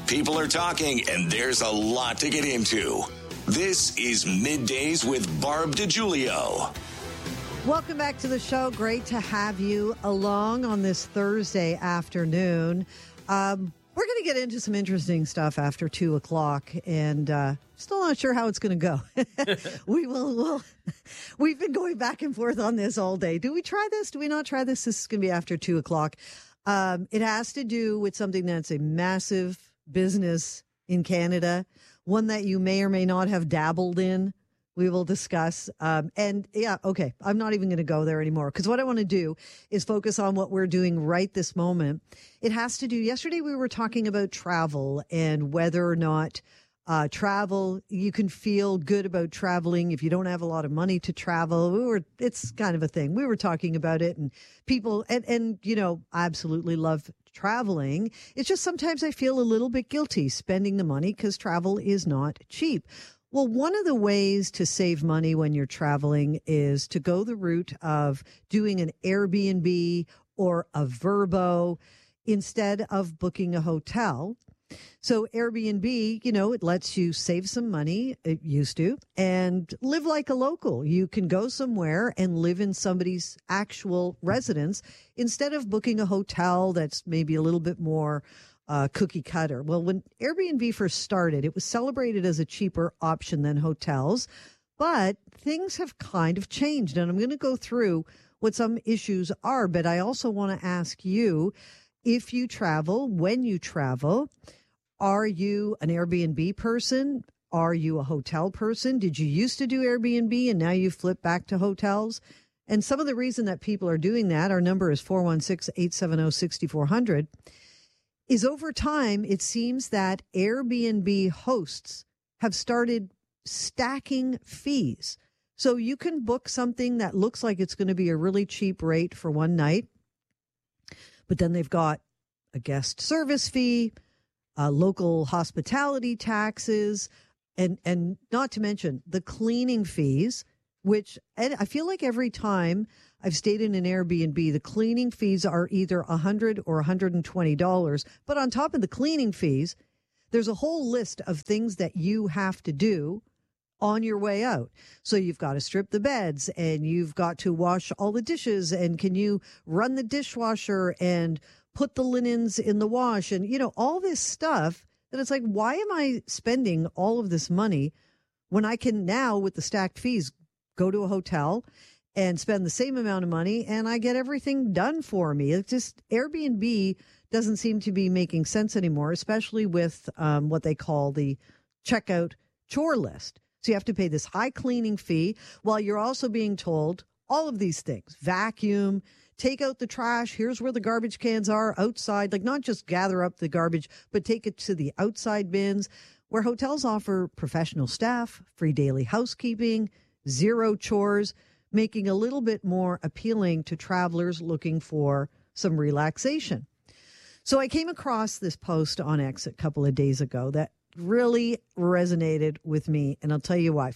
People are talking, and there's a lot to get into. This is Middays with Barb DiGiulio. Welcome back to the show. Great to have you along on this Thursday afternoon. We're going to get into some interesting stuff after 2 o'clock, and still not sure how it's going to go. We've been going back and forth on this all day. Do we try this? Do we not try this? This is going to be after 2 o'clock. It has to do with something that's a massive business in Canada, one that you may or may not have dabbled in. We will discuss. I'm not even going to go there anymore because what I want to do is focus on what we're doing right this moment. It has to do, yesterday we were talking about travel and whether or not travel, you can feel good about traveling if you don't have a lot of money to travel. It's kind of a thing. We were talking about it, and people, and you know, I absolutely love traveling. It's just sometimes I feel a little bit guilty spending the money because travel is not cheap. Well, one of the ways to save money when you're traveling is to go the route of doing an Airbnb or a Vrbo instead of booking a hotel. So Airbnb, you know, it lets you save some money, it used to, and live like a local. You can go somewhere and live in somebody's actual residence instead of booking a hotel that's maybe a little bit more cookie cutter. Well, when Airbnb first started, it was celebrated as a cheaper option than hotels, but things have kind of changed. And I'm going to go through what some issues are, but I also want to ask you, if you travel, when you travel, are you an Airbnb person? Are you a hotel person? Did you used to do Airbnb and now you flip back to hotels? And some of the reason that people are doing that, our number is 416-870-6400, is over time, it seems that Airbnb hosts have started stacking fees. So you can book something that looks like it's going to be a really cheap rate for one night, but then they've got a guest service fee, local hospitality taxes, and not to mention the cleaning fees, which I feel like every time I've stayed in an Airbnb, the cleaning fees are either $100 or $120. But on top of the cleaning fees, there's a whole list of things that you have to do on your way out. So you've got to strip the beds, and you've got to wash all the dishes, and can you run the dishwasher and put the linens in the wash, and, you know, all this stuff that it's like, why am I spending all of this money when I can now, with the stacked fees, go to a hotel and spend the same amount of money and I get everything done for me? It's just, Airbnb doesn't seem to be making sense anymore, especially with what they call the checkout chore list. So you have to pay this high cleaning fee while you're also being told all of these things: vacuum, take out the trash, here's where the garbage cans are outside, like not just gather up the garbage, but take it to the outside bins, where hotels offer professional staff, free daily housekeeping, zero chores, making a little bit more appealing to travelers looking for some relaxation. So I came across this post on X a couple of days ago that really resonated with me, and I'll tell you why.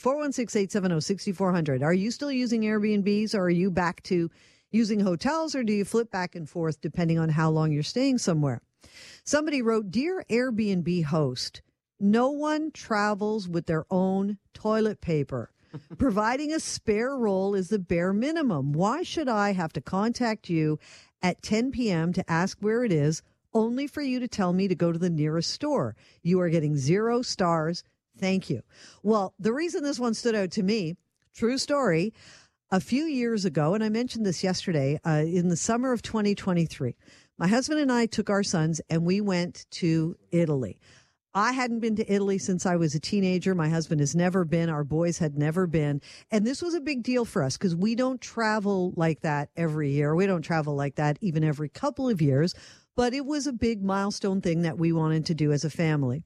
416-870-6400. Are you still using Airbnbs, or are you back to using hotels, or do you flip back and forth depending on how long you're staying somewhere? Somebody wrote, "Dear Airbnb host, no one travels with their own toilet paper. Providing a spare roll is the bare minimum. Why should I have to contact you at 10 p.m. to ask where it is, only for you to tell me to go to the nearest store? You are getting 0 stars. Thank you." Well, the reason this one stood out to me, true story, a few years ago, and I mentioned this yesterday, in the summer of 2023, my husband and I took our sons and we went to Italy. I hadn't been to Italy since I was a teenager. My husband has never been. Our boys had never been. And this was a big deal for us because we don't travel like that every year. We don't travel like that even every couple of years. But it was a big milestone thing that we wanted to do as a family.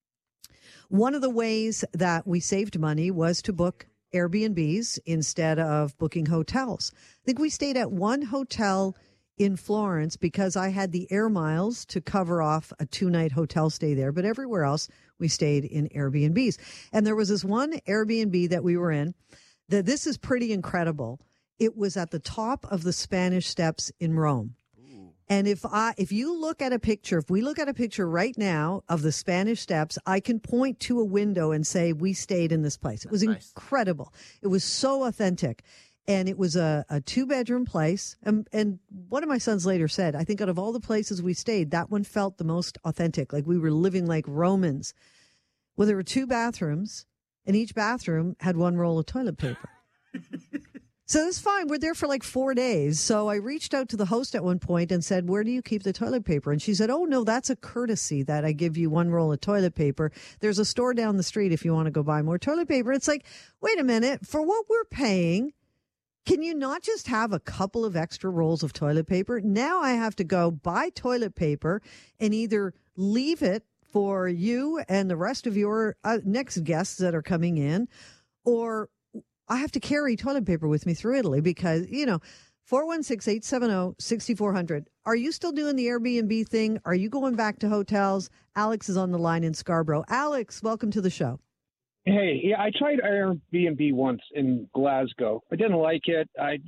One of the ways that we saved money was to book Airbnbs instead of booking hotels. I think we stayed at one hotel in Florence because I had the air miles to cover off a 2-night hotel stay there. But everywhere else, we stayed in Airbnbs. And there was this one Airbnb that we were in that, this is pretty incredible. It was at the top of the Spanish Steps in Rome. And if you look at a picture, if we look at a picture right now of the Spanish Steps, I can point to a window and say, we stayed in this place. It was incredible. It was so authentic. And it was a 2-bedroom place. And one of my sons later said, I think out of all the places we stayed, that one felt the most authentic. Like we were living like Romans. Well, there were 2 bathrooms, and each bathroom had 1 roll of toilet paper. So it's fine. We're there for like 4 days. So I reached out to the host at one point and said, where do you keep the toilet paper? And she said, oh, no, that's a courtesy that I give you 1 roll of toilet paper. There's a store down the street if you want to go buy more toilet paper. It's like, wait a minute, for what we're paying, can you not just have a couple of extra rolls of toilet paper? Now I have to go buy toilet paper and either leave it for you and the rest of your next guests that are coming in, or I have to carry toilet paper with me through Italy because, 416-870-6400. Are you still doing the Airbnb thing? Are you going back to hotels? Alex is on the line in Scarborough. Alex, welcome to the show. Hey, yeah, I tried Airbnb once in Glasgow. I didn't like it. It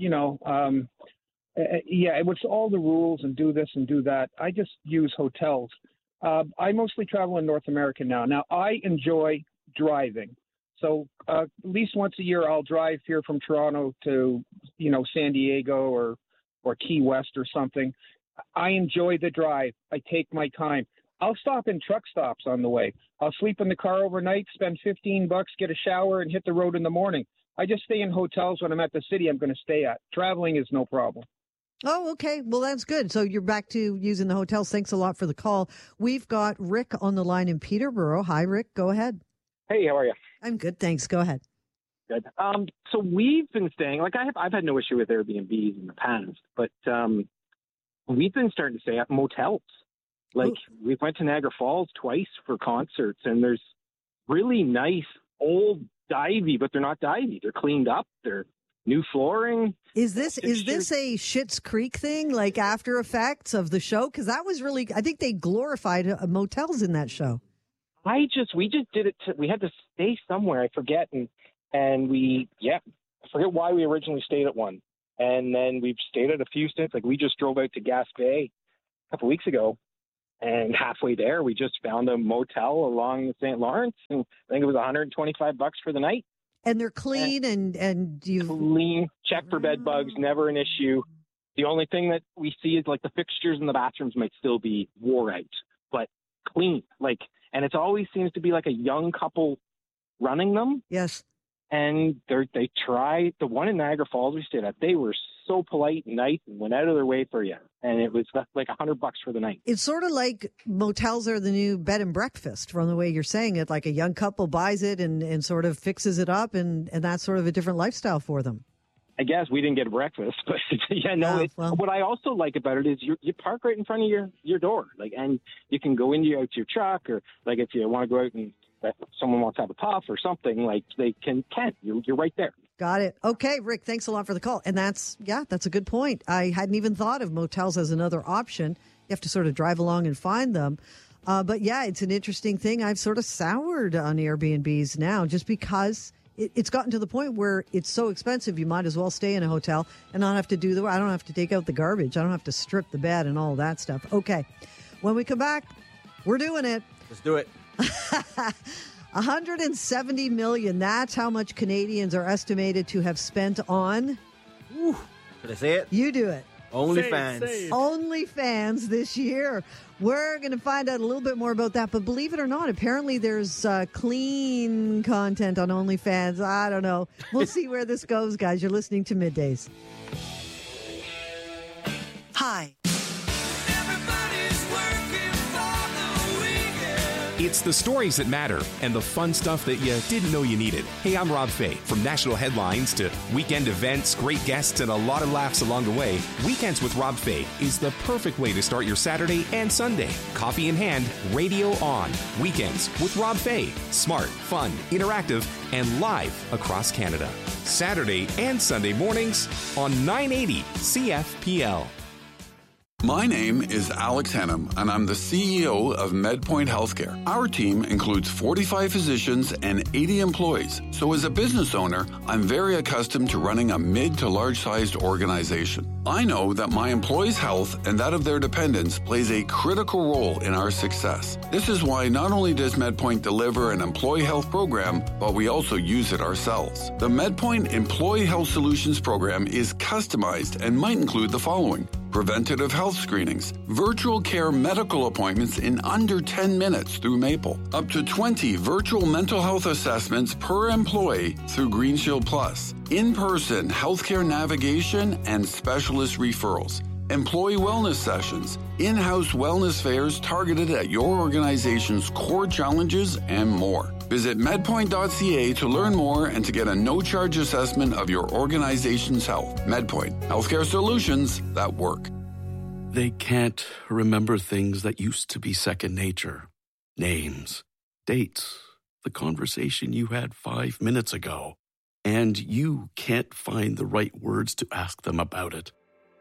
was all the rules and do this and do that. I just use hotels. I mostly travel in North America now. Now, I enjoy driving. So at least once a year, I'll drive here from Toronto to, San Diego or Key West or something. I enjoy the drive. I take my time. I'll stop in truck stops on the way. I'll sleep in the car overnight, spend $15, get a shower, and hit the road in the morning. I just stay in hotels when I'm at the city I'm going to stay at. Traveling is no problem. Oh, okay. Well, that's good. So you're back to using the hotels. Thanks a lot for the call. We've got Rick on the line in Peterborough. Hi, Rick. Go ahead. Hey, how are you? I'm good. Thanks. Go ahead. Good. So we've been staying, I've had no issue with Airbnbs in the past, but we've been starting to stay at motels. We went to Niagara Falls twice for concerts, and there's really nice old divey, but they're not divey. They're cleaned up. They're new flooring. Is this a Schitt's Creek thing, like After Effects of the show? Because that was really, I think they glorified motels in that show. We just did it. We had to stay somewhere. I forget, I forget why we originally stayed at one, and then we've stayed at a few since. Like we just drove out to Gaspé a couple weeks ago. And halfway there, we just found a motel along the St. Lawrence. And I think it was $125 for the night. And they're clean and you clean, check for bed bugs, never an issue. The only thing that we see is like the fixtures in the bathrooms might still be wore out, but clean. And it always seems to be like a young couple running them. Yes. And they try the one in Niagara Falls we stayed at. They were so polite and nice and went out of their way for you. And it was like $100 for the night. It's sort of like motels are the new bed and breakfast from the way you're saying it. Like a young couple buys it and sort of fixes it up. And that's sort of a different lifestyle for them. I guess we didn't get breakfast, but what I also like about it is you park right in front of your door. And you can go into your truck, or if you want to go out and someone wants to have a puff or something, they can. You're right there. Got it. Okay, Rick, thanks a lot for the call. And that's a good point. I hadn't even thought of motels as another option. You have to sort of drive along and find them. But it's an interesting thing. I've sort of soured on Airbnbs now just because it's gotten to the point where it's so expensive you might as well stay in a hotel and not have to I don't have to take out the garbage. I don't have to strip the bed and all that stuff. Okay, when we come back, we're doing it. Let's do it. 170 million. That's how much Canadians are estimated to have spent on. Ooh, should I say it? You do it. OnlyFans. OnlyFans this year. We're going to find out a little bit more about that. But believe it or not, apparently there's clean content on OnlyFans. I don't know. We'll see where this goes, guys. You're listening to Middays. Hi. It's the stories that matter and the fun stuff that you didn't know you needed. Hey, I'm Rob Fay. From national headlines to weekend events, great guests, and a lot of laughs along the way, Weekends with Rob Fay is the perfect way to start your Saturday and Sunday. Coffee in hand, radio on. Weekends with Rob Fay. Smart, fun, interactive, and live across Canada. Saturday and Sunday mornings on 980 CFPL. My name is Alex Hennum, and I'm the CEO of MedPoint Healthcare. Our team includes 45 physicians and 80 employees. So as a business owner, I'm very accustomed to running a mid to large-sized organization. I know that my employees' health and that of their dependents plays a critical role in our success. This is why not only does MedPoint deliver an employee health program, but we also use it ourselves. The MedPoint Employee Health Solutions program is customized and might include the following: preventative health screenings, virtual care medical appointments in under 10 minutes through Maple, up to 20 virtual mental health assessments per employee through Green Shield Plus, in-person healthcare navigation and specialist referrals, employee wellness sessions, in-house wellness fairs targeted at your organization's core challenges, and more. Visit medpoint.ca to learn more and to get a no-charge assessment of your organization's health. MedPoint, healthcare solutions that work. They can't remember things that used to be second nature. Names, dates, the conversation you had 5 minutes ago. And you can't find the right words to ask them about it.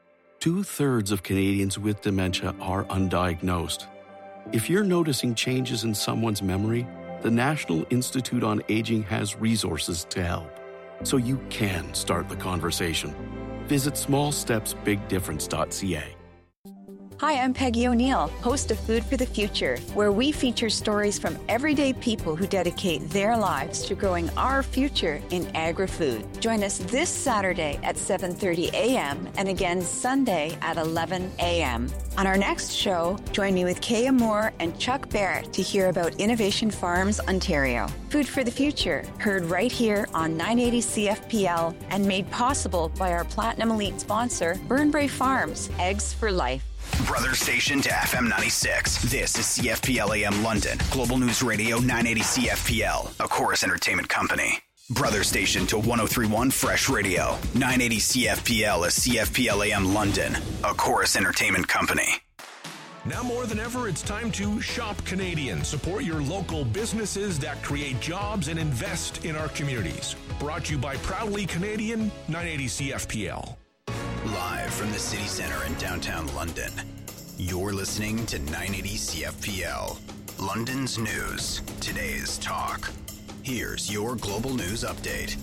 2/3 of Canadians with dementia are undiagnosed. If you're noticing changes in someone's memory, the National Institute on Aging has resources to help, so you can start the conversation. Visit smallstepsbigdifference.ca. Hi, I'm Peggy O'Neill, host of Food for the Future, where we feature stories from everyday people who dedicate their lives to growing our future in agri-food. Join us this Saturday at 7:30 a.m. and again Sunday at 11 a.m. On our next show, join me with Kaya Moore and Chuck Barrett to hear about Innovation Farms Ontario. Food for the Future, heard right here on 980 CFPL and made possible by our Platinum Elite sponsor, Burnbrae Farms, Eggs for Life. Brother station to FM 96. This is CFPL AM London. Global News Radio 980 CFPL, a Chorus Entertainment company. Brother station to 1031 Fresh Radio. 980 CFPL is CFPL AM London, a Chorus Entertainment company. Now more than ever, it's time to shop Canadian. Support your local businesses that create jobs and invest in our communities. Brought to you by Proudly Canadian, 980 CFPL. Live from the city center in downtown London, you're listening to 980 CFPL, London's news, today's talk. Here's your global news update.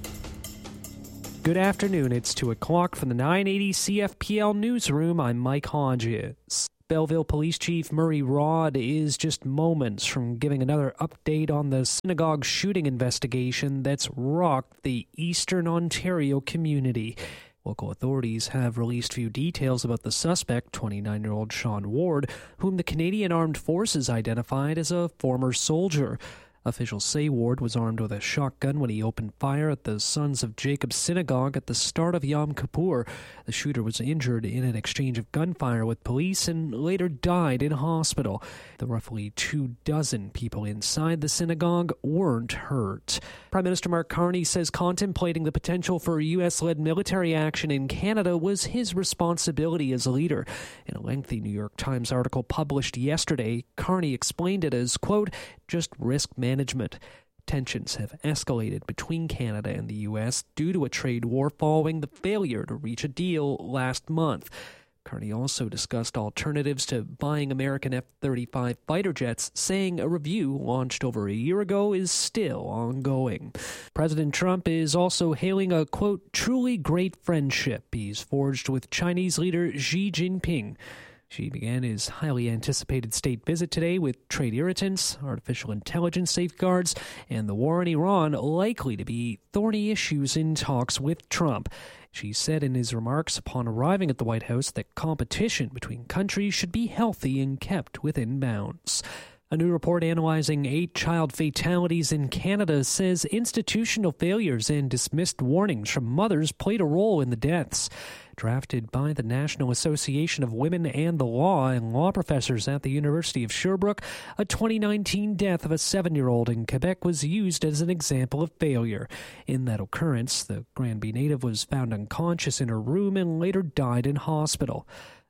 Good afternoon. It's 2 o'clock from the 980 CFPL newsroom. I'm Mike Hodges. Belleville Police Chief Murray Rod is just moments from giving another update on the synagogue shooting investigation that's rocked the Eastern Ontario community. Local authorities have released few details about the suspect, 29-year-old Sean Ward, whom the Canadian Armed Forces identified as a former soldier. Officials say Ward was armed with a shotgun when he opened fire at the Sons of Jacob Synagogue at the start of Yom Kippur. The shooter was injured in an exchange of gunfire with police and later died in hospital. The roughly 24 people inside the synagogue weren't hurt. Prime Minister Mark Carney says contemplating the potential for U.S.-led military action in Canada was his responsibility as a leader. In a lengthy New York Times article published yesterday, Carney explained it as, quote, just risk management. Tensions have escalated between Canada and the U.S. due to a trade war following the failure to reach a deal last month. Carney also discussed alternatives to buying American F-35 fighter jets, saying a review launched over a year ago is still ongoing. President Trump is also hailing a, quote, truly great friendship he's forged with Chinese leader Xi Jinping. Xi began his highly anticipated state visit today with trade irritants, artificial intelligence safeguards, and the war in Iran likely to be thorny issues in talks with Trump. Xi said in his remarks upon arriving at the White House that competition between countries should be healthy and kept within bounds. A new report analyzing 8 child fatalities in Canada says institutional failures and dismissed warnings from mothers played a role in the deaths. Drafted by the National Association of Women and the Law and law professors at the University of Sherbrooke, a 2019 death of a 7-year-old in Quebec was used as an example of failure. In that occurrence, the Granby native was found unconscious in her room and later died in hospital.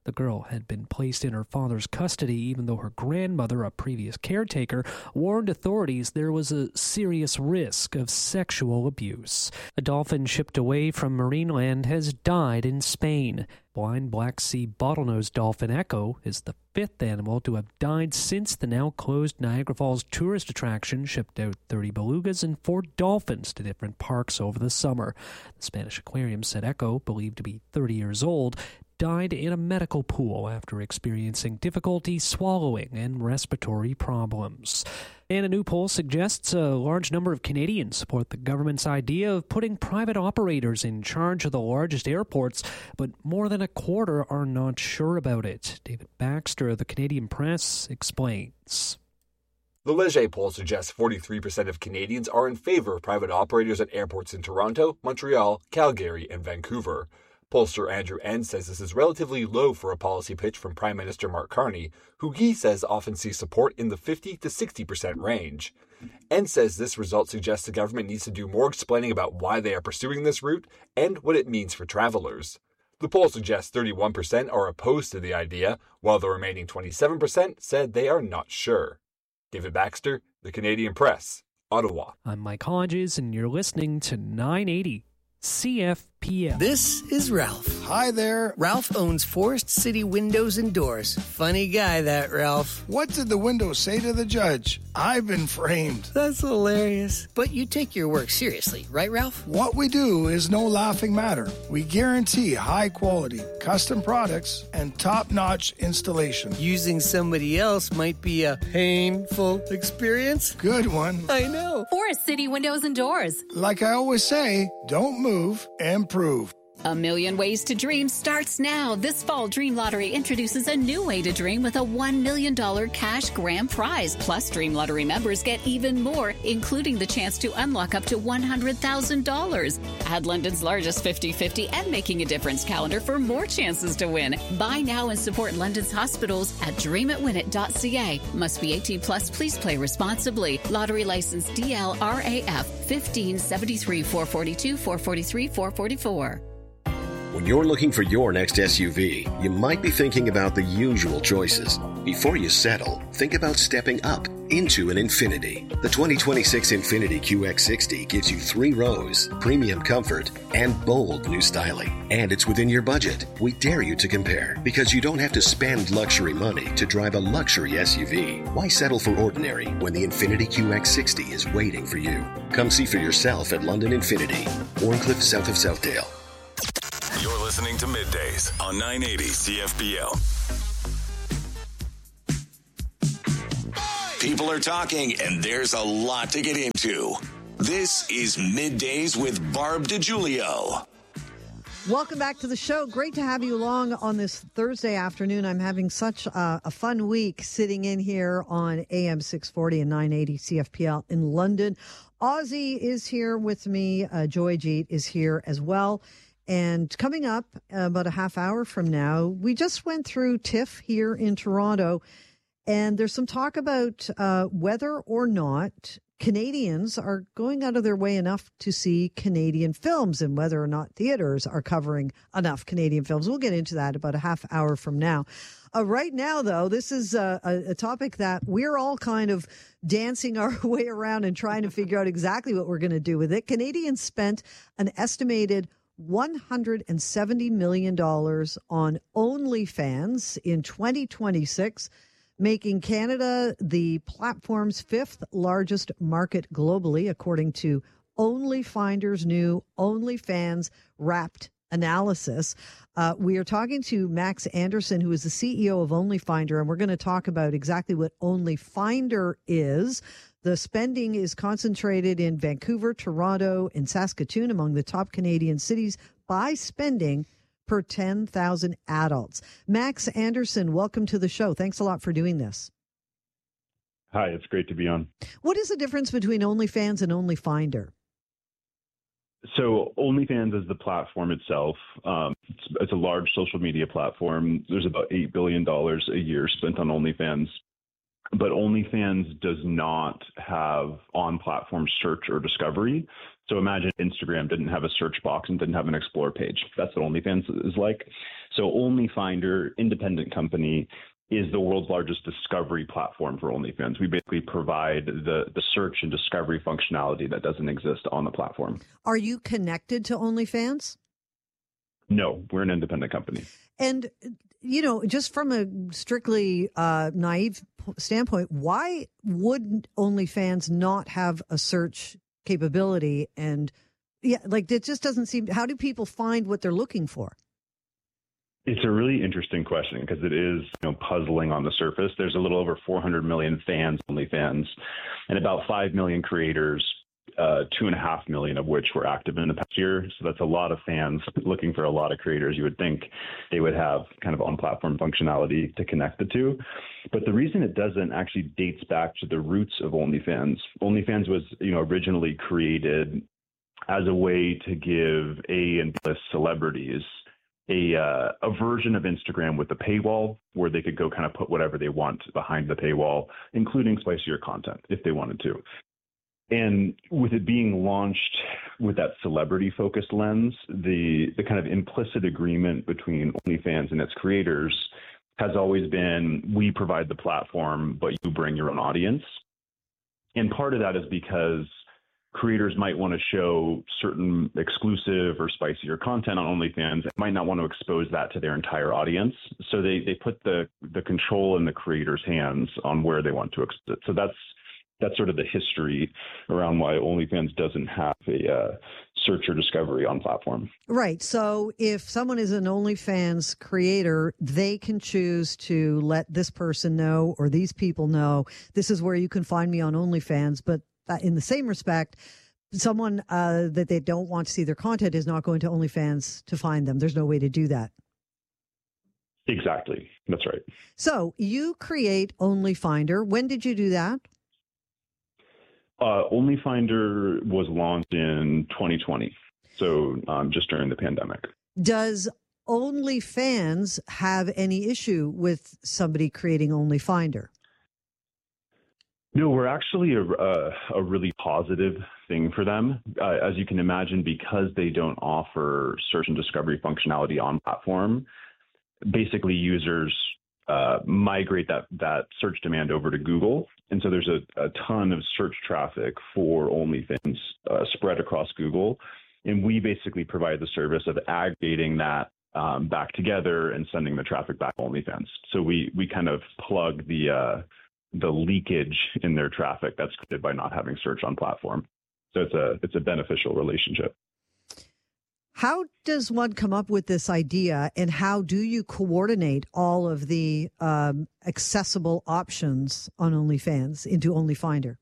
The girl had been placed in her father's custody even though her grandmother, a previous caretaker, warned authorities there was a serious risk of sexual abuse. A dolphin shipped away from Marineland has died in Spain. Blind Black Sea bottlenose dolphin Echo is the fifth animal to have died since the now-closed Niagara Falls tourist attraction shipped out 30 belugas and 4 dolphins to different parks over the summer. The Spanish aquarium said Echo, believed to be 30 years old, died in a medical pool after experiencing difficulty swallowing and respiratory problems. And a new poll suggests a large number of Canadians support the government's idea of putting private operators in charge of the largest airports, but more than a quarter are not sure about it. David Baxter of the Canadian Press explains. The Leger poll suggests 43% of Canadians are in favor of private operators at airports in Toronto, Montreal, Calgary, and Vancouver. Pollster Andrew N. says this is relatively low for a policy pitch from Prime Minister Mark Carney, who he says often sees support in the 50 to 60% range. N says this result suggests the government needs to do more explaining about why they are pursuing this route and what it means for travelers. The poll suggests 31% are opposed to the idea, while the remaining 27% said they are not sure. David Baxter, The Canadian Press, Ottawa. I'm Mike Hodges, and you're listening to 980 CFPL. This is Ralph. Hi there. Ralph owns Forest City Windows and Doors. Funny guy, that Ralph. What did the window say to the judge? I've been framed. That's hilarious. But you take your work seriously, right, Ralph? What we do is no laughing matter. We guarantee high quality, custom products, and top-notch installation. Using somebody else might be a painful experience. Good one. I know. Forest City Windows and Doors. Like I always say, don't move, improve. A Million Ways to Dream starts now. This fall, Dream Lottery introduces a new way to dream with a $1 million cash grand prize. Plus, Dream Lottery members get even more, including the chance to unlock up to $100,000. Add London's largest 50-50 and Making a Difference calendar for more chances to win. Buy now and support London's hospitals at dreamitwinit.ca. Must be 18 plus. Please play responsibly. Lottery license DLRAF 1573 442 443 444. When you're looking for your next SUV, you might be thinking about the usual choices. Before you settle, think about stepping up into an Infiniti. The 2026 Infiniti QX60 gives you 3 rows, premium comfort, and bold new styling. And it's within your budget. We dare you to compare, because you don't have to spend luxury money to drive a luxury SUV. Why settle for ordinary when the Infiniti QX60 is waiting for you? Come see for yourself at London Infiniti, Warncliffe, south of Southdale. You're listening to Middays on 980 CFPL. People are talking, and there's a lot to get into. This is Middays with Barb DiGiulio. Welcome back to the show. Great to have you along on this Thursday afternoon. I'm having such a fun week sitting in here on AM 640 and 980 CFPL in London. Ozzy is here with me. Joy Jeet is here as well. And coming up about a half hour from now, we just went through TIFF here in Toronto, and there's some talk about whether or not Canadians are going out of their way enough to see Canadian films and whether or not theaters are covering enough Canadian films. We'll get into that about a half hour from now. Right now, though, this is a topic that we're all kind of dancing our way around and trying to figure out exactly what we're going to do with it. Canadians spent an estimated $170 million on OnlyFans in 2026, making Canada the platform's 5th largest market globally, according to OnlyFinder's new OnlyFans Wrapped analysis. We are talking to Max Anderson, who is the CEO of OnlyFinder, and we're going to talk about exactly what OnlyFinder is. The spending is concentrated in Vancouver, Toronto, and Saskatoon, among the top Canadian cities by spending per 10,000 adults. Max Anderson, welcome to the show. Thanks a lot for doing this. Hi, it's great to be on. What is the difference between OnlyFans and OnlyFinder? So OnlyFans is the platform itself. It's a large social media platform. There's about $8 billion a year spent on OnlyFans. but OnlyFans does not have on-platform search or discovery. So imagine Instagram didn't have a search box and didn't have an explore page. That's what OnlyFans is like. So OnlyFinder, independent company, is the world's largest discovery platform for OnlyFans. We basically provide the search and discovery functionality that doesn't exist on the platform. Are you connected to OnlyFans? No, we're an independent company. And, you know, just from a strictly naive standpoint, why would OnlyFans not have a search capability? And yeah, like it just doesn't seem, how do people find what they're looking for? It's a really interesting question because it is, puzzling on the surface. There's a little over 400 million fans, OnlyFans, and about 5 million creators, 2.5 million of which were active in the past year. So that's a lot of fans looking for a lot of creators. You would think they would have kind of on-platform functionality to connect the two. But the reason it doesn't actually dates back to the roots of OnlyFans. OnlyFans was, originally created as a way to give A and B-list celebrities a version of Instagram with a paywall where they could go kind of put whatever they want behind the paywall, including spicier content if they wanted to. And with it being launched with that celebrity-focused lens, the kind of implicit agreement between OnlyFans and its creators has always been, we provide the platform, but you bring your own audience. And part of that is because creators might want to show certain exclusive or spicier content on OnlyFans and might not want to expose that to their entire audience. So they put the control in the creator's hands on where they want to expose it. So that's sort of the history around why OnlyFans doesn't have a search or discovery on platform. Right. So if someone is an OnlyFans creator, they can choose to let this person know or these people know, this is where you can find me on OnlyFans. But in the same respect, someone that they don't want to see their content is not going to OnlyFans to find them. There's no way to do that. Exactly. That's right. So you create OnlyFinder. When did you do that? OnlyFinder was launched in 2020, so just during the pandemic. Does OnlyFans have any issue with somebody creating OnlyFinder? No, we're actually a really positive thing for them. As you can imagine, because they don't offer search and discovery functionality on platform, basically users migrate that search demand over to Google. And so there's a ton of search traffic for OnlyFans spread across Google. And we basically provide the service of aggregating that back together and sending the traffic back to OnlyFans. So we kind of plug the leakage in their traffic that's created by not having search on platform. So it's a beneficial relationship. How does one come up with this idea, and how do you coordinate all of the accessible options on OnlyFans into OnlyFinder?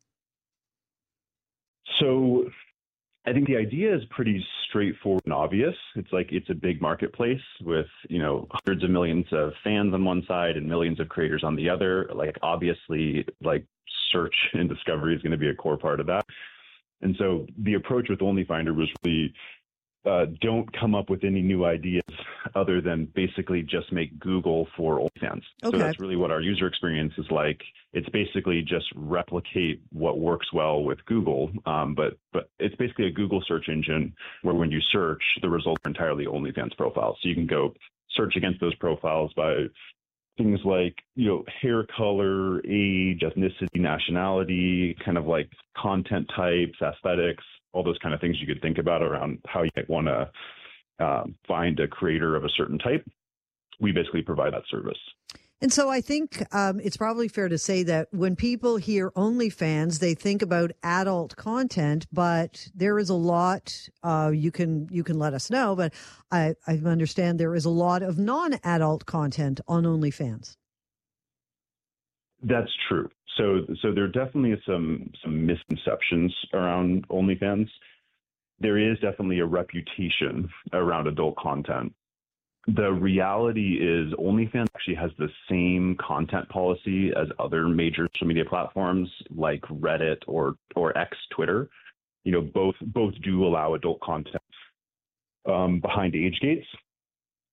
So I think the idea is pretty straightforward and obvious. It's like it's a big marketplace with, hundreds of millions of fans on one side and millions of creators on the other. Like, obviously, like search and discovery is going to be a core part of that. And so the approach with OnlyFinder was really don't come up with any new ideas other than basically just make Google for OnlyFans. Okay. So that's really what our user experience is like. It's basically just replicate what works well with Google, but it's basically a Google search engine where when you search, the results are entirely OnlyFans profiles. So you can go search against those profiles by things like, hair color, age, ethnicity, nationality, kind of like content types, aesthetics, all those kind of things you could think about around how you might want to find a creator of a certain type. We basically provide that service. And so I think it's probably fair to say that when people hear OnlyFans, they think about adult content, but there is a lot, you can let us know, but I understand there is a lot of non-adult content on OnlyFans. That's true. So there definitely is some misconceptions around OnlyFans. There is definitely a reputation around adult content. The reality is OnlyFans actually has the same content policy as other major social media platforms like Reddit or X, Twitter. Both do allow adult content behind age gates.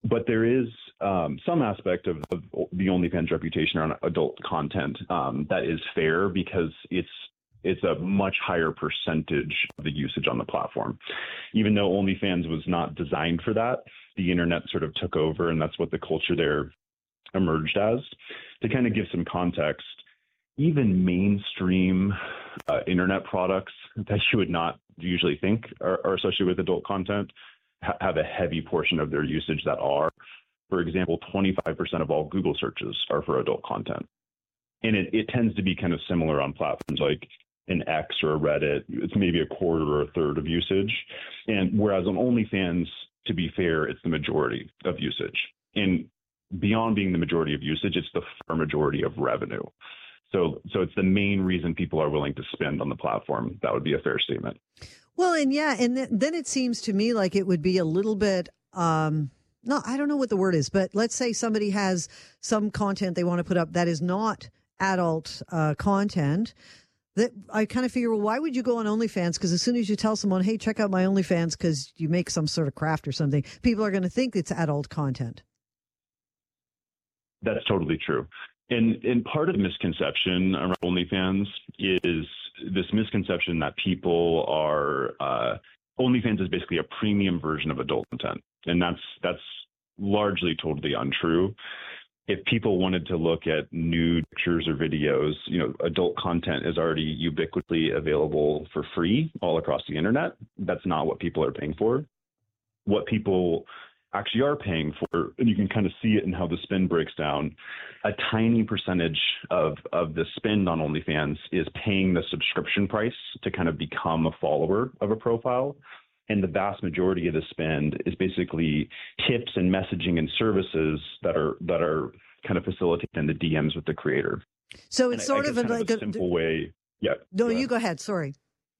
But there is some aspect of the OnlyFans reputation around adult content that is fair because it's a much higher percentage of the usage on the platform. Even though OnlyFans was not designed for that, the internet sort of took over, and that's what the culture there emerged as. To kind of give some context, even mainstream internet products that you would not usually think are associated with adult content have a heavy portion of their usage that are. For example, 25% of all Google searches are for adult content. And it tends to be kind of similar on platforms like an X or a Reddit. It's maybe a quarter or a third of usage. And whereas on OnlyFans, to be fair, it's the majority of usage. And beyond being the majority of usage, it's the far majority of revenue. So it's the main reason people are willing to spend on the platform. That would be a fair statement. Well, and then it seems to me like it would be a little bit, no, I don't know what the word is, but let's say somebody has some content they want to put up that is not adult content. That I kind of figure, well, why would you go on OnlyFans? Because as soon as you tell someone, hey, check out my OnlyFans because you make some sort of craft or something, people are going to think it's adult content. That's totally true. And part of the misconception around OnlyFans is this misconception that people are OnlyFans is basically a premium version of adult content, and that's largely totally untrue. If people wanted to look at nude pictures or videos, adult content is already ubiquitously available for free all across the internet. That's not what people are paying for. What people actually are paying for, and you can kind of see it in how the spend breaks down, a tiny percentage of the spend on OnlyFans is paying the subscription price to kind of become a follower of a profile. And the vast majority of the spend is basically tips and messaging and services that are kind of facilitating the DMs with the creator. So it's sort of like a simple way. Yeah. No, you go ahead. Sorry.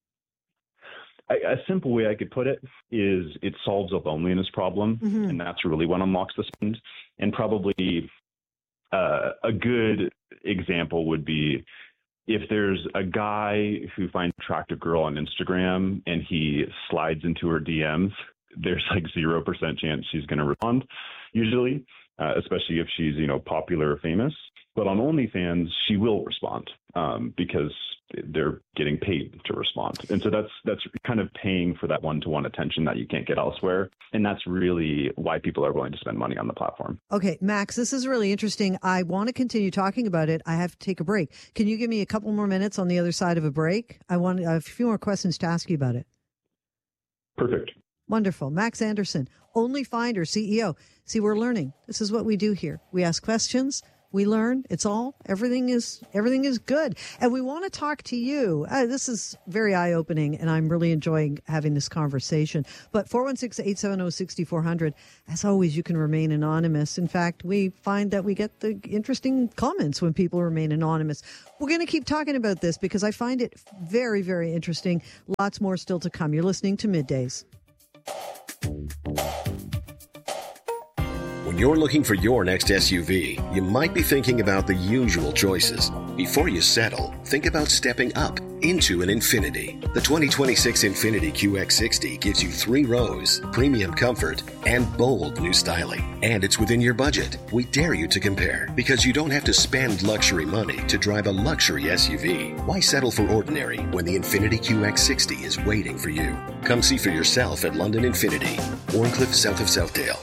A simple way I could put it is it solves a loneliness problem, and that's really what unlocks the spend. And probably a good example would be if there's a guy who finds an attractive girl on Instagram and he slides into her DMs, there's like 0% chance she's going to respond, usually, especially if she's, popular or famous. But on OnlyFans, she will respond because they're getting paid to respond. And so that's kind of paying for that one-to-one attention that you can't get elsewhere. And that's really why people are willing to spend money on the platform. Okay, Max, this is really interesting. I want to continue talking about it. I have to take a break. Can you give me a couple more minutes on the other side of a break? I want a few more questions to ask you about it. Perfect. Wonderful. Max Anderson, OnlyFinder CEO. See, we're learning. This is what we do here. We ask questions. We learn. Everything is good. And we want to talk to you. This is very eye-opening, and I'm really enjoying having this conversation. But 416-870-6400, as always, you can remain anonymous. In fact, we find that we get the interesting comments when people remain anonymous. We're going to keep talking about this because I find it very, very interesting. Lots more still to come. You're listening to Middays. When you're looking for your next SUV, you might be thinking about the usual choices. Before you settle, think about stepping up into an Infiniti. The 2026 Infiniti QX60 gives you 3 rows, premium comfort, and bold new styling. And it's within your budget. We dare you to compare, because you don't have to spend luxury money to drive a luxury SUV. Why settle for ordinary when the Infiniti QX60 is waiting for you? Come see for yourself at London Infiniti, Warncliffe, south of Southdale.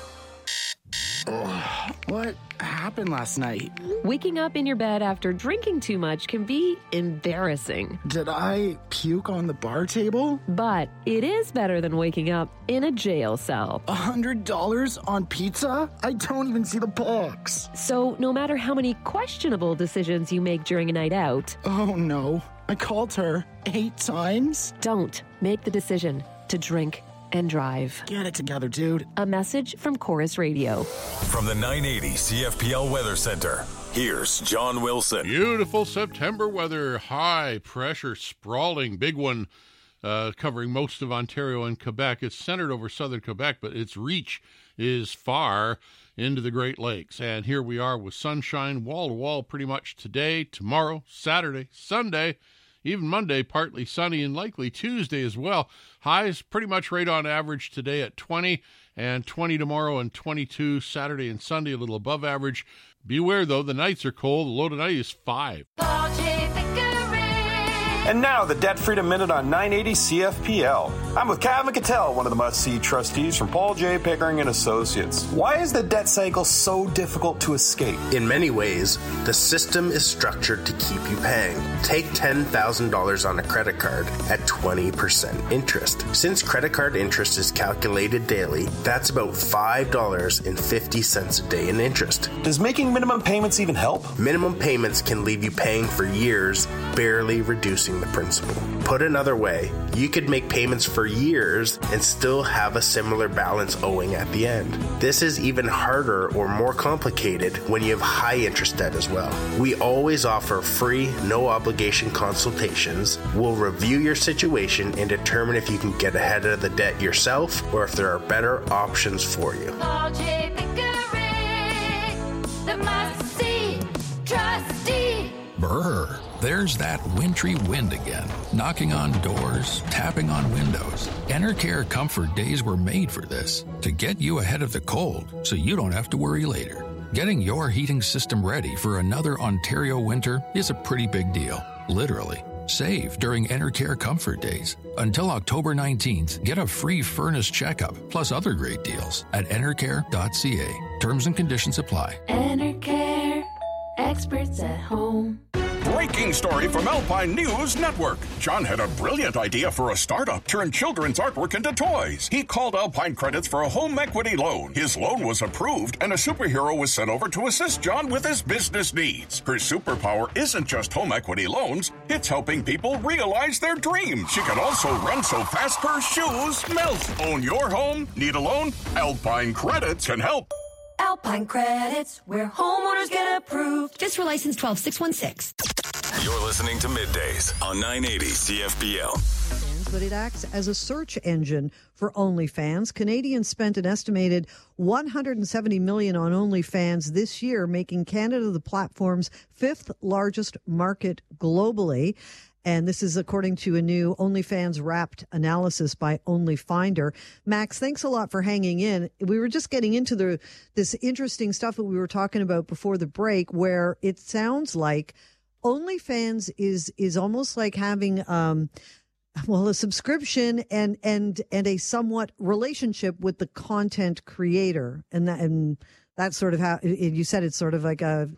What happened last night? Waking up in your bed after drinking too much can be embarrassing. Did I puke on the bar table? But it is better than waking up in a jail cell. $100 on pizza? I don't even see the box. So no matter how many questionable decisions you make during a night out... Oh no, I called her 8 times? Don't make the decision to drink and drive. Get it together, dude. A message from Chorus Radio. From the 980 CFPL Weather Center, here's John Wilson. Beautiful September weather. High pressure, sprawling, big one, covering most of Ontario and Quebec. It's centered over southern Quebec, but its reach is far into the Great Lakes. And here we are with sunshine wall to wall pretty much today, tomorrow, Saturday, Sunday. Even Monday, partly sunny, and likely Tuesday as well. Highs pretty much right on average today at 20, and 20 tomorrow and 22 Saturday and Sunday, a little above average. Beware, though, the nights are cold. The low tonight is 5. And now the Debt Freedom Minute on 980 CFPL. I'm with Kevin Cattell, one of the must-see trustees from Paul J. Pickering & Associates. Why is the debt cycle so difficult to escape? In many ways, the system is structured to keep you paying. Take $10,000 on a credit card at 20% interest. Since credit card interest is calculated daily, that's about $5.50 a day in interest. Does making minimum payments even help? Minimum payments can leave you paying for years, barely reducing the principal. Put another way, you could make payments for years and still have a similar balance owing at the end. This is even harder or more complicated when you have high interest debt as well. We always offer free, no obligation consultations. We'll review your situation and determine if you can get ahead of the debt yourself or if there are better options for you. Paul J. Pickering, the must-see trustee. Brr, there's that wintry wind again, knocking on doors, tapping on windows. Enercare Comfort Days were made for this, to get you ahead of the cold so you don't have to worry later. Getting your heating system ready for another Ontario winter is a pretty big deal, literally. Save during Enercare Comfort Days. Until October 19th, get a free furnace checkup, plus other great deals at enercare.ca. Terms and conditions apply. Enercare, experts at home. Breaking story from Alpine News Network. John had a brilliant idea for a startup, turn children's artwork into toys. He called Alpine Credits for a home equity loan. His loan was approved, and a superhero was sent over to assist John with his business needs. Her superpower isn't just home equity loans, it's helping people realize their dreams. She can also run so fast her shoes melt. Own your home? Need a loan? Alpine Credits can help. Alpine Credits, where homeowners get approved. Just for license 12616. You're listening to Middays on 980 CFPL. But it acts as a search engine for OnlyFans. Canadians spent an estimated $170 million on OnlyFans this year, making Canada the platform's 5th largest market globally. And this is according to a new OnlyFans Wrapped analysis by OnlyFinder. Max, thanks a lot for hanging in. We were just getting into this interesting stuff that we were talking about before the break, where it sounds like OnlyFans is almost like having a subscription and a somewhat relationship with the content creator, and that's sort of how you said it's sort of like a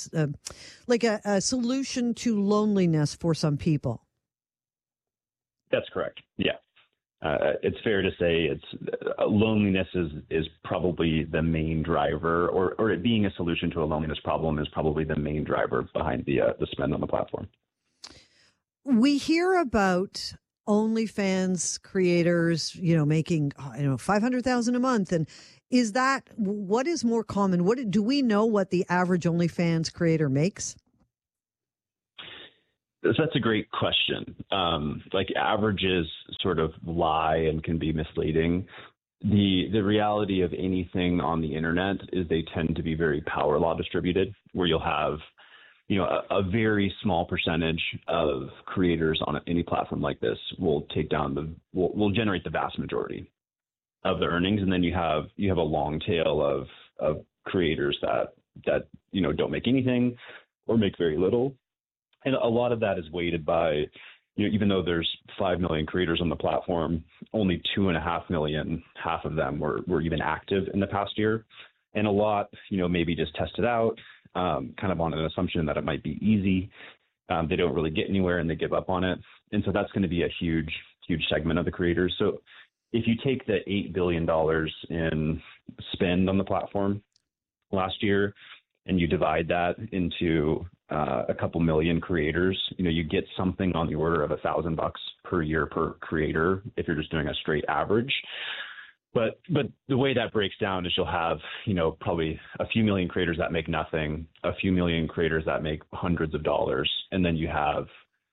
solution to loneliness for some people. That's correct. Yeah. It's fair to say loneliness is probably the main driver, or it being a solution to a loneliness problem is probably the main driver behind the spend on the platform. We hear about OnlyFans creators, making $500,000 a month, and is that what is more common? Do we know what the average OnlyFans creator makes? That's a great question. Averages sort of lie and can be misleading. The reality of anything on the internet is they tend to be very power law distributed, where you'll have, a very small percentage of creators on any platform like this will will generate the vast majority of the earnings, and then you have a long tail of creators that don't make anything or make very little. And a lot of that is weighted by, even though there's 5 million creators on the platform, only 2.5 million, half of them were even active in the past year. And a lot, maybe just test it out, kind of on an assumption that it might be easy. They don't really get anywhere and they give up on it. And so that's going to be a huge, huge segment of the creators. So if you take the $8 billion in spend on the platform last year and you divide that into a couple million creators, you get something on the order of $1,000 per year per creator if you're just doing a straight average. But the way that breaks down is you'll have, probably a few million creators that make nothing, a few million creators that make hundreds of dollars, and then you have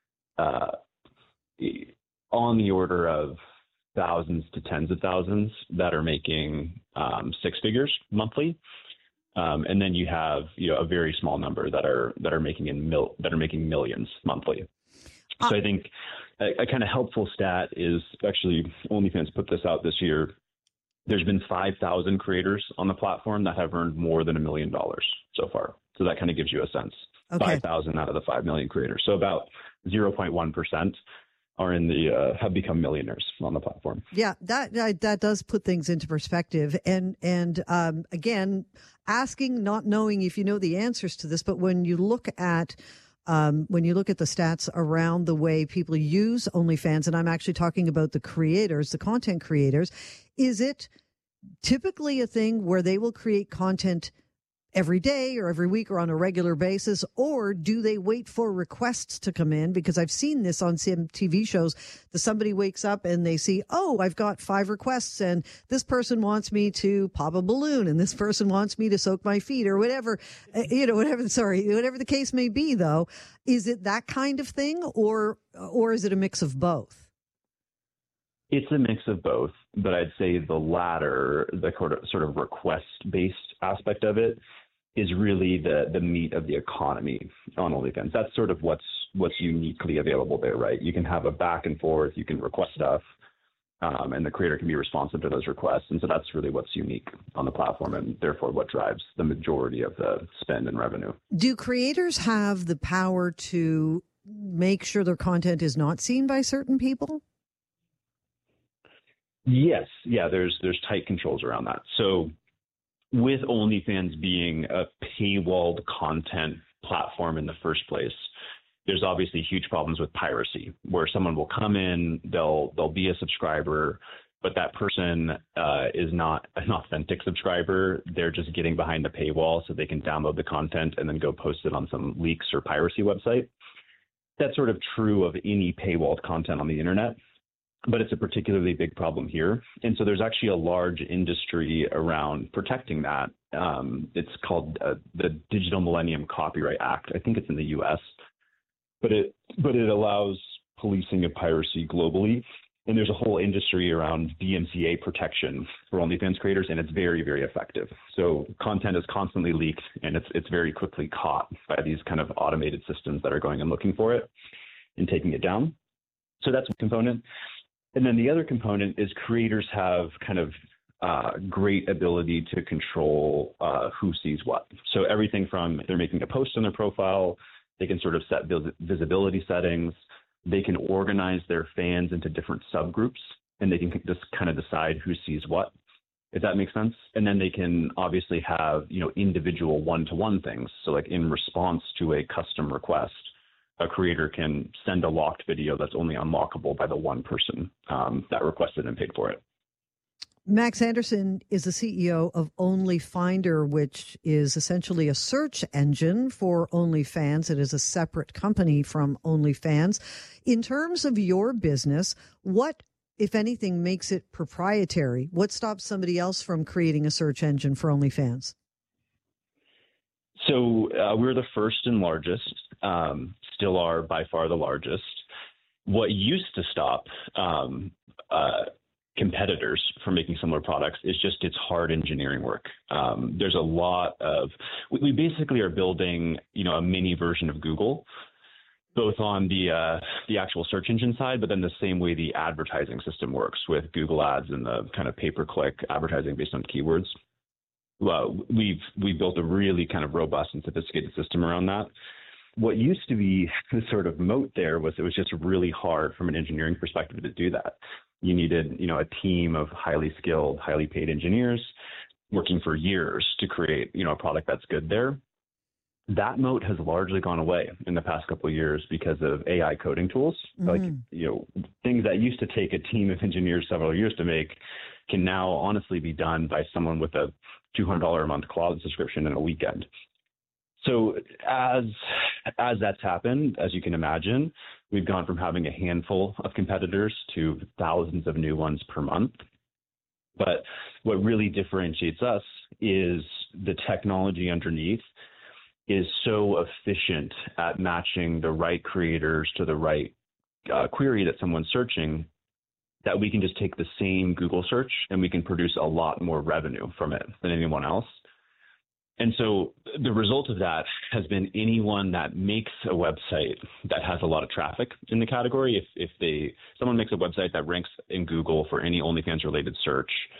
on the order of thousands to tens of thousands that are making 6 figures monthly. And then you have, a very small number that are making millions monthly. So I think a kind of helpful stat is actually OnlyFans put this out this year. There's been 5,000 creators on the platform that have earned more than $1 million so far. So that kind of gives you a sense. Okay. 5,000 out of the 5 million creators. So about 0.1% are have become millionaires on the platform. Yeah, that does put things into perspective. And again, asking, not knowing if you know the answers to this, but when you look at the stats around the way people use OnlyFans, and I'm actually talking about the creators, the content creators, is it typically a thing where they will create content every day or every week or on a regular basis, or do they wait for requests to come in? Because I've seen this on some TV shows that somebody wakes up and they see, oh, I've got 5 requests and this person wants me to pop a balloon and this person wants me to soak my feet or whatever, whatever the case may be, though. Is it that kind of thing, or is it a mix of both? It's a mix of both, but I'd say the latter, the sort of request-based aspect of it, is really the meat of the economy on OnlyFans. That's sort of what's uniquely available there, right? You can have a back and forth, you can request stuff, and the creator can be responsive to those requests. And so that's really what's unique on the platform, and therefore what drives the majority of the spend and revenue. Do creators have the power to make sure their content is not seen by certain people? Yes. Yeah, there's tight controls around that. So with OnlyFans being a paywalled content platform in the first place, there's obviously huge problems with piracy, where someone will come in, they'll be a subscriber, but that person is not an authentic subscriber. They're just getting behind the paywall so they can download the content and then go post it on some leaks or piracy website. That's sort of true of any paywalled content on the internet, but it's a particularly big problem here. And so there's actually a large industry around protecting that. It's called the Digital Millennium Copyright Act. I think it's in the U.S., but it allows policing of piracy globally. And there's a whole industry around DMCA protection for OnlyFans creators, and it's very, very effective. So content is constantly leaked, and it's very quickly caught by these kind of automated systems that are going and looking for it and taking it down. So that's one component. And then the other component is creators have kind of great ability to control who sees what. So everything from if they're making a post on their profile, they can sort of set visibility settings. They can organize their fans into different subgroups, and they can just kind of decide who sees what, if that makes sense. And then they can obviously have, individual one-to-one things. So like in response to a custom request, a creator can send a locked video that's only unlockable by the one person that requested and paid for it. Max Anderson is the CEO of OnlyFinder, which is essentially a search engine for OnlyFans. It is a separate company from OnlyFans. In terms of your business, what, if anything, makes it proprietary? What stops somebody else from creating a search engine for OnlyFans? So we're the first and largest, still are by far the largest. What used to stop competitors from making similar products is just it's hard engineering work. There's a lot of we basically are building a mini version of Google, both on the actual search engine side, but then the same way the advertising system works with Google Ads and the kind of pay-per-click advertising based on keywords. Well, we've built a really kind of robust and sophisticated system around that. What used to be the sort of moat there was it was just really hard from an engineering perspective to do that. You needed, a team of highly skilled, highly paid engineers working for years to create, a product that's good there. That moat has largely gone away in the past couple of years because of AI coding tools. Mm-hmm. Like, things that used to take a team of engineers several years to make can now honestly be done by someone with a $200 a month cloud subscription in a weekend. So as that's happened, as you can imagine, we've gone from having a handful of competitors to thousands of new ones per month. But what really differentiates us is the technology underneath is so efficient at matching the right creators to the right query that someone's searching that we can just take the same Google search and we can produce a lot more revenue from it than anyone else. And so the result of that has been anyone that makes a website that has a lot of traffic in the category, if someone makes a website that ranks in Google for any OnlyFans related search,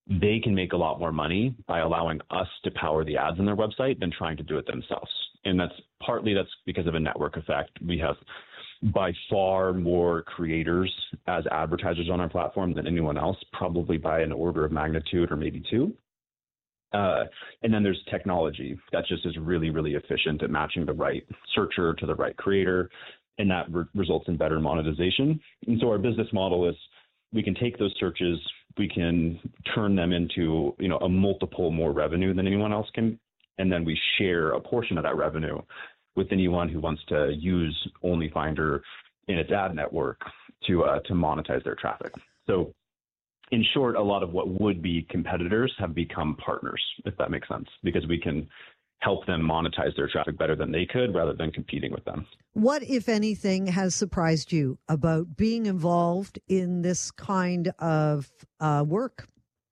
they can make a lot more money by allowing us to power the ads on their website than trying to do it themselves. And that's because of a network effect. We have by far more creators as advertisers on our platform than anyone else, probably by an order of magnitude or maybe two. And then there's technology that just is really, really efficient at matching the right searcher to the right creator, and that results in better monetization. And so our business model is we can take those searches, we can turn them into, a multiple more revenue than anyone else can, and then we share a portion of that revenue with anyone who wants to use OnlyFinder in its ad network to monetize their traffic. So in short, a lot of what would be competitors have become partners, if that makes sense, because we can help them monetize their traffic better than they could rather than competing with them. What, if anything, has surprised you about being involved in this kind of work?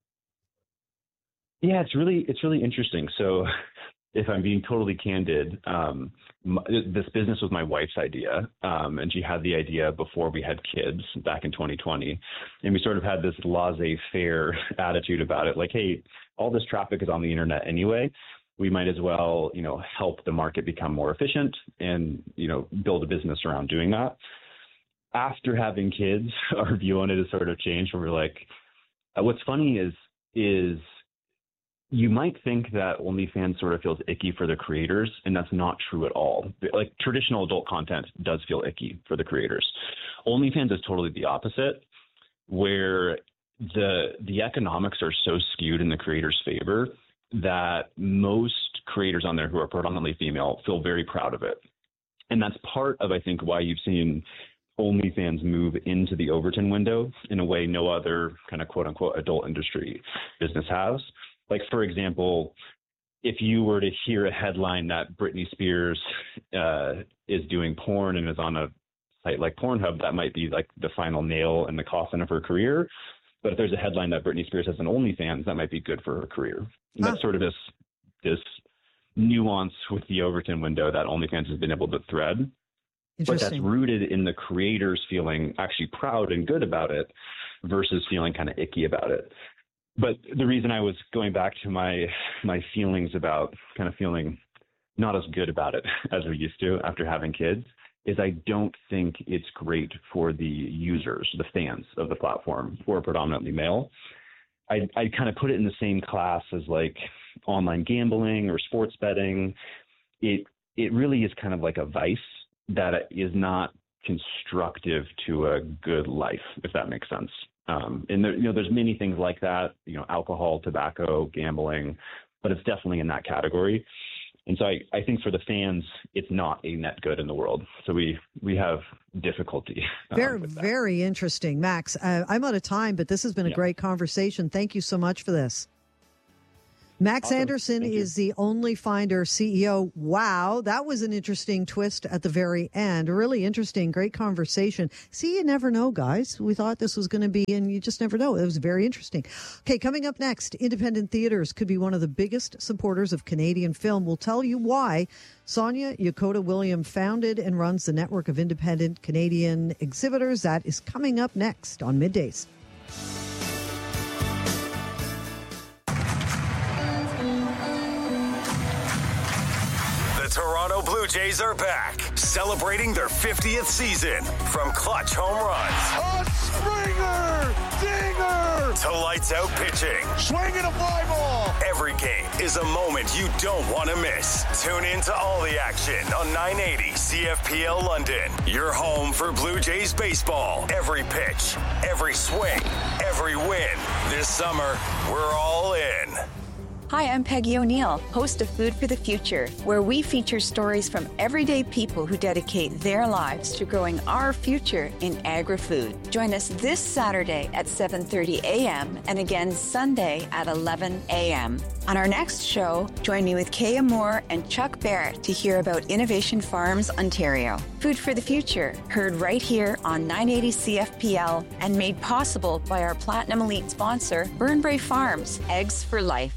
Yeah, it's really interesting. So if I'm being totally candid, this business was my wife's idea, and she had the idea before we had kids back in 2020. And we sort of had this laissez-faire attitude about it, like, hey, all this traffic is on the internet anyway. We might as well, help the market become more efficient and, build a business around doing that. After having kids, our view on it has sort of changed, where we're like, what's funny is you might think that OnlyFans sort of feels icky for the creators, and that's not true at all. Like, traditional adult content does feel icky for the creators. OnlyFans is totally the opposite, where the economics are so skewed in the creator's favor that most creators on there who are predominantly female feel very proud of it. And that's part of, I think, why you've seen OnlyFans move into the Overton window in a way no other kind of quote-unquote adult industry business has. Like, for example, if you were to hear a headline that Britney Spears is doing porn and is on a site like Pornhub, that might be like the final nail in the coffin of her career. But if there's a headline that Britney Spears has an OnlyFans, that might be good for her career. And that's sort of this nuance with the Overton window that OnlyFans has been able to thread. But that's rooted in the creators feeling actually proud and good about it versus feeling kind of icky about it. But the reason I was going back to my feelings about kind of feeling not as good about it as we used to after having kids is I don't think it's great for the users, the fans of the platform who are predominantly male. I kind of put it in the same class as like online gambling or sports betting. It really is kind of like a vice that is not constructive to a good life, if that makes sense. And there, there's many things like that, alcohol, tobacco, gambling, but it's definitely in that category. And so I think for the fans, it's not a net good in the world. So we have difficulty. Very interesting. Max, I'm out of time, but this has been a great conversation. Thank you so much for this. Max Awesome. Anderson is the OnlyFinder CEO. Wow, that was an interesting twist at the very end. Really interesting, great conversation. See, you never know, guys. We thought this was going to be, and you just never know. It was very interesting. Okay, coming up next, independent theaters could be one of the biggest supporters of Canadian film. We'll tell you why. Sonia Yokota-William founded and runs the network of independent Canadian exhibitors. That is coming up next on Middays. Toronto Blue Jays are back, celebrating their 50th season. From clutch home runs, a Springer, dinger, to lights out pitching, swinging a fly ball. Every game is a moment you don't want to miss. Tune in to all the action on 980 CFPL London. Your home for Blue Jays baseball. Every pitch, every swing, every win. This summer, we're all in. Hi, I'm Peggy O'Neill, host of Food for the Future, where we feature stories from everyday people who dedicate their lives to growing our future in agri-food. Join us this Saturday at 7:30 a.m. and again Sunday at 11 a.m. On our next show, join me with Kaya Moore and Chuck Barrett to hear about Innovation Farms Ontario. Food for the Future, heard right here on 980 CFPL and made possible by our Platinum Elite sponsor, Burnbrae Farms, Eggs for Life.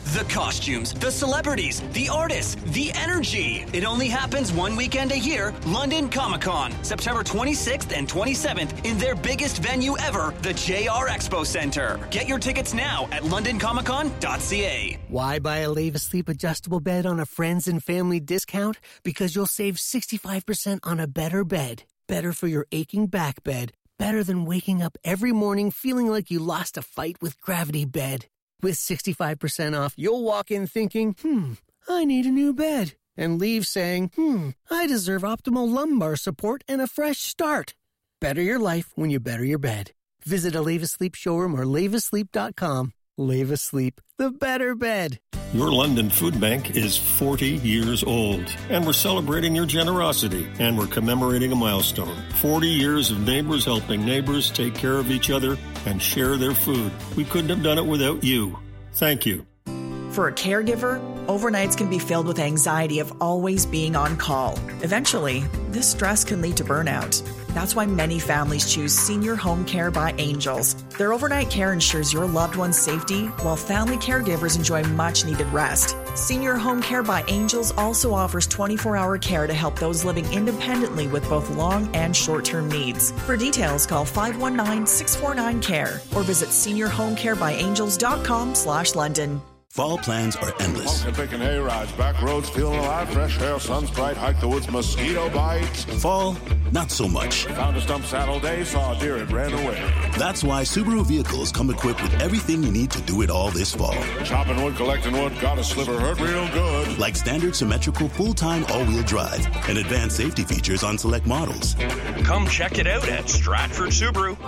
The costumes, the celebrities, the artists, the energy. It only happens one weekend a year, London Comic-Con, September 26th and 27th in their biggest venue ever, the JR Expo Center. Get your tickets now at londoncomiccon.ca. Why buy a Leva Sleep adjustable bed on a friends and family discount? Because you'll save 65% on a better bed. Better for your aching back bed. Better than waking up every morning feeling like you lost a fight with gravity bed. With 65% off, you'll walk in thinking, I need a new bed. And leave saying, I deserve optimal lumbar support and a fresh start. Better your life when you better your bed. Visit a Leva Sleep showroom or levasleep.com. Leva Sleep, the better bed. Your London Food Bank is 40 years old, and we're celebrating your generosity, and we're commemorating a milestone. 40 years of neighbors helping neighbors take care of each other and share their food. We couldn't have done it without you. Thank you. For a caregiver, overnights can be filled with anxiety of always being on call. Eventually, this stress can lead to burnout. That's why many families choose Senior Home Care by Angels. Their overnight care ensures your loved one's safety, while family caregivers enjoy much-needed rest. Senior Home Care by Angels also offers 24-hour care to help those living independently with both long and short-term needs. For details, call 519-649-CARE or visit seniorhomecarebyangels.com/London. Fall plans are endless. Walking, picking hay rides, back roads, feeling alive, fresh air, sun's bright, hike the woods, mosquito bites. Fall, not so much. Found a stump saddle day, saw a deer, and ran away. That's why Subaru vehicles come equipped with everything you need to do it all this fall. Chopping wood, collecting wood, got a sliver, hurt real good. Like standard symmetrical full-time all-wheel drive and advanced safety features on select models. Come check it out at Stratford Subaru.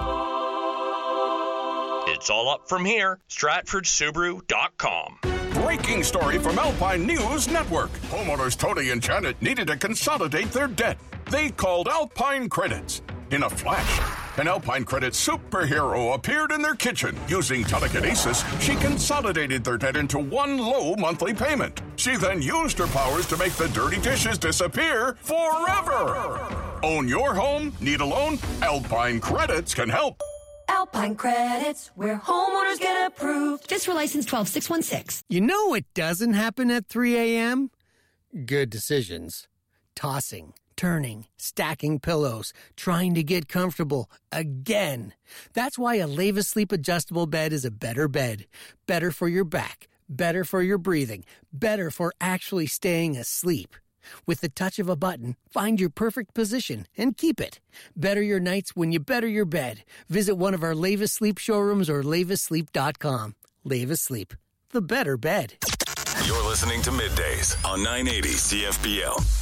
It's all up from here. StratfordSubaru.com. Breaking story from Alpine News Network. Homeowners Tony and Janet needed to consolidate their debt. They called Alpine Credits. In a flash, an Alpine Credit superhero appeared in their kitchen. Using telekinesis, she consolidated their debt into one low monthly payment. She then used her powers to make the dirty dishes disappear forever. Own your home? Need a loan? Alpine Credits can help. Alpine Credits, where homeowners get approved. Just for license 12616. You know what doesn't happen at 3 a.m.? Good decisions. Tossing, turning, stacking pillows, trying to get comfortable again. That's why a Leva Sleep adjustable bed is a better bed. Better for your back, better for your breathing, better for actually staying asleep. With the touch of a button, find your perfect position and keep it. Better your nights when you better your bed. Visit one of our Leva Sleep showrooms or levasleep.com. Leva Sleep, the better bed. You're listening to Middays on 980 CFPL.